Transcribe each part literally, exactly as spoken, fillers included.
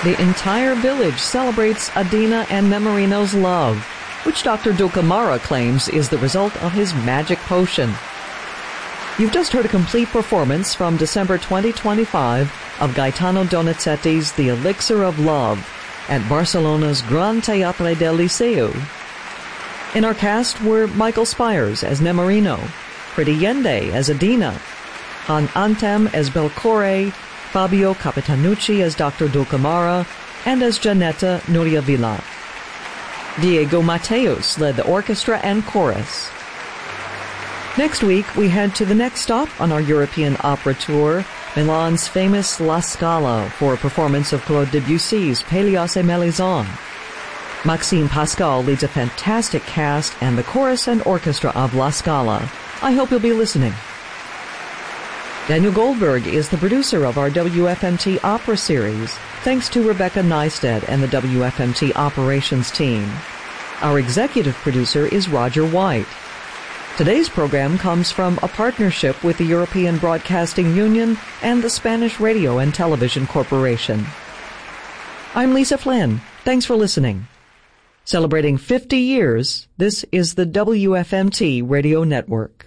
The entire village celebrates Adina and Nemorino's love, which Doctor Dulcamara claims is the result of his magic potion. You've just heard a complete performance from December twenty twenty-five of Gaetano Donizetti's The Elixir of Love at Barcelona's Gran Teatre del Liceu. In our cast were Michael Spires as Nemorino, Pretty Yende as Adina, Han Antem as Belcore, Fabio Capitanucci as Doctor Dulcamara, and as Janetta Nuria Villa. Diego Mateos led the orchestra and chorus. Next week, we head to the next stop on our European opera tour, Milan's famous La Scala, for a performance of Claude Debussy's Pélias et Mélisande. Maxime Pascal leads a fantastic cast and the chorus and orchestra of La Scala. I hope you'll be listening. Daniel Goldberg is the producer of our W F M T Opera Series, thanks to Rebecca Neisted and the W F M T Operations team. Our executive producer is Roger White. Today's program comes from a partnership with the European Broadcasting Union and the Spanish Radio and Television Corporation. I'm Lisa Flynn. Thanks for listening. Celebrating fifty years, this is the W F M T Radio Network.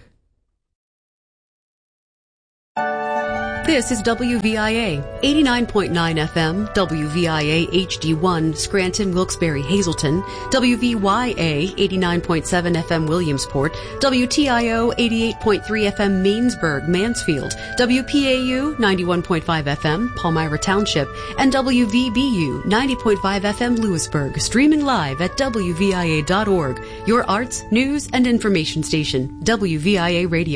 This is W V I A, eighty-nine point nine F M, W V I A H D one, Scranton, Wilkes-Barre, Hazleton, W V Y A, eighty-nine point seven F M, Williamsport, W T I O, eighty-eight point three F M, Mainsburg, Mansfield, W P A U, ninety-one point five F M, Palmyra Township, and W V B U, ninety point five F M, Lewisburg, streaming live at W V I A dot org, your arts, news, and information station, W V I A Radio.